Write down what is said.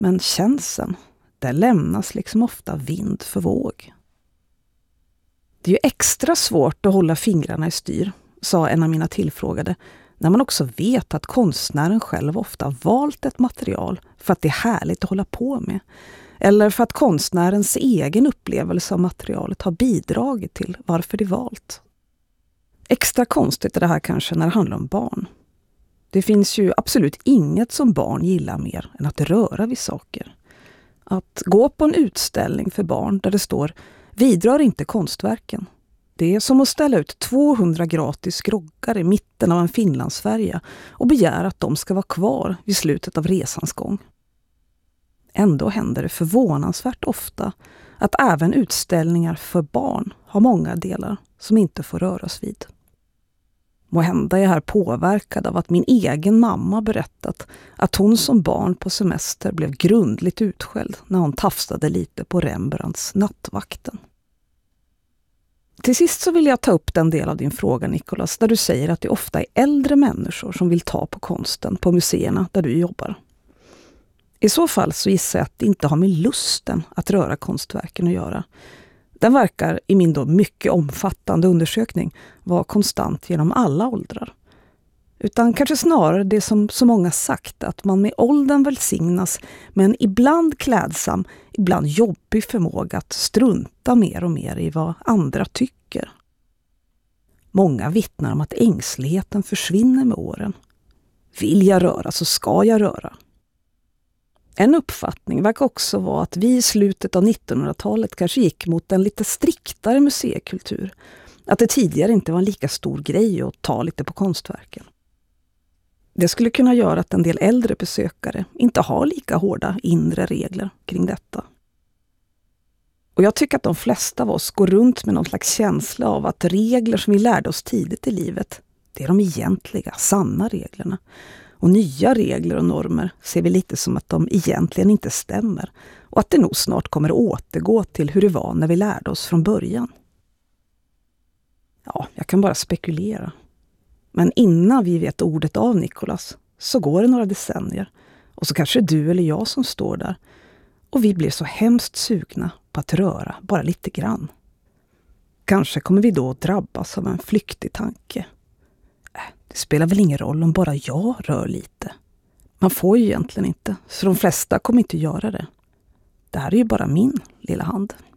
Men känseln, där lämnas liksom ofta vind för våg. Det är ju extra svårt att hålla fingrarna i styr, sa en av mina tillfrågade, när man också vet att konstnären själv ofta valt ett material för att det är härligt att hålla på med. Eller för att konstnärens egen upplevelse av materialet har bidragit till varför det är valt. Extra konstigt är det här kanske när det handlar om barn. Det finns ju absolut inget som barn gillar mer än att röra vid saker. Att gå på en utställning för barn där det står "Vidrör inte konstverken". Det är som att ställa ut 200 gratis groggar i mitten av en Finlandsfärja och begära att de ska vara kvar vid slutet av resans gång. Ändå händer det förvånansvärt ofta att även utställningar för barn har många delar som inte får röras vid. Måhända är jag här påverkad av att min egen mamma berättat att hon som barn på semester blev grundligt utskälld när hon tafsade lite på Rembrandts Nattvakten. Till sist så vill jag ta upp den del av din fråga, Nicholas, där du säger att det ofta är äldre människor som vill ta på konsten på museerna där du jobbar. I så fall så gissar jag att det inte har med lusten att röra konstverken att göra. Den verkar i min då mycket omfattande undersökning vara konstant genom alla åldrar. Utan kanske snarare det som så många sagt, att man med åldern välsignas med en ibland klädsam, ibland jobbig förmåga att strunta mer och mer i vad andra tycker. Många vittnar om att ängsligheten försvinner med åren. Vill jag röra så ska jag röra. En uppfattning verkar också vara att vi i slutet av 1900-talet kanske gick mot en lite striktare museikultur. Att det tidigare inte var en lika stor grej att ta lite på konstverken. Det skulle kunna göra att en del äldre besökare inte har lika hårda inre regler kring detta. Och jag tycker att de flesta av oss går runt med någon slags känsla av att regler som vi lärde oss tidigt i livet, det är de egentliga, sanna reglerna. Och nya regler och normer ser vi lite som att de egentligen inte stämmer. Och att det nog snart kommer att återgå till hur det var när vi lärde oss från början. Ja, jag kan bara spekulera. Men innan vi vet ordet av Nicholas så går det några decennier. Och så kanske du eller jag som står där. Och vi blir så hemskt sugna på att röra bara lite grann. Kanske kommer vi då drabbas av en flyktig tanke. Det spelar väl ingen roll om bara jag rör lite. Man får ju egentligen inte, så de flesta kommer inte göra det. Det här är ju bara min lilla hand.